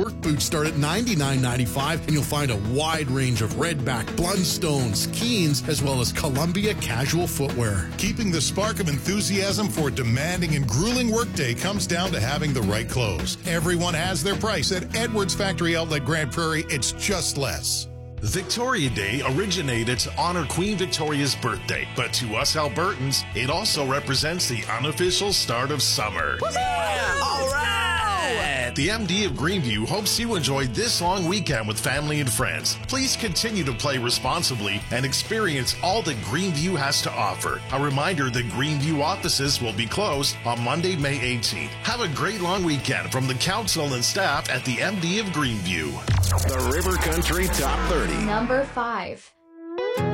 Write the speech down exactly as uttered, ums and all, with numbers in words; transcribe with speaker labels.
Speaker 1: Work boots start at ninety-nine ninety-five, and you'll find a wide range of Redback, Blundstones, Keens, as well as Columbia casual footwear.
Speaker 2: Keeping the spark of enthusiasm for a demanding and grueling workday comes down to having the right clothes. Everyone has their price. At Edwards Factory Outlet Grand Prairie, it's just less.
Speaker 3: Victoria Day originated to honor Queen Victoria's birthday, but to us Albertans, it also represents the unofficial start of summer.
Speaker 4: Yeah, all right!
Speaker 3: The M D of Greenview hopes you enjoyed this long weekend with family and friends. Please continue to play responsibly and experience all that Greenview has to offer. A reminder that Greenview offices will be closed on Monday, May eighteenth. Have a great long weekend from the council and staff at the M D of Greenview.
Speaker 5: The River Country Top thirty.
Speaker 6: Number five.